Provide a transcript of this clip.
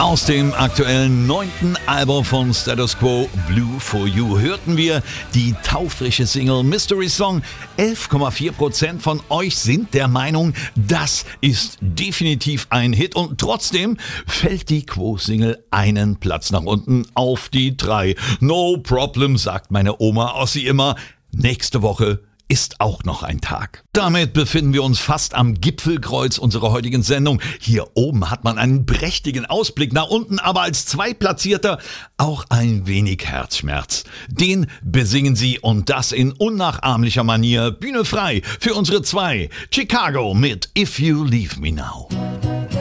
Aus dem aktuellen 9. Album von Status Quo, Blue for You, hörten wir die taufrische Single Mystery Song. 11,4% von euch sind der Meinung, das ist definitiv ein Hit, und trotzdem fällt die Quo-Single einen Platz nach unten auf die 3. No problem, sagt meine Oma Ossi immer. Nächste Woche ist auch noch ein Tag. Damit befinden wir uns fast am Gipfelkreuz unserer heutigen Sendung. Hier oben hat man einen prächtigen Ausblick nach unten, aber als Zweitplatzierter auch ein wenig Herzschmerz. Den besingen sie, und das in unnachahmlicher Manier. Bühne frei für unsere 2. Chicago mit If You Leave Me Now.